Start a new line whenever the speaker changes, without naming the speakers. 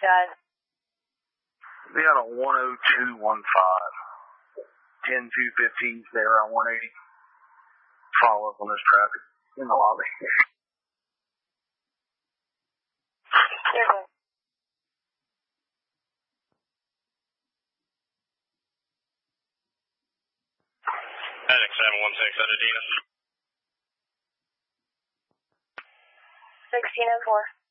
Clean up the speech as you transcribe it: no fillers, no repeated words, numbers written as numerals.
Guys.
We got a 10215. 10-215's there on 180. Follow up on this traffic in the lobby.
You're good.
Attic 716 at Adena.
1604.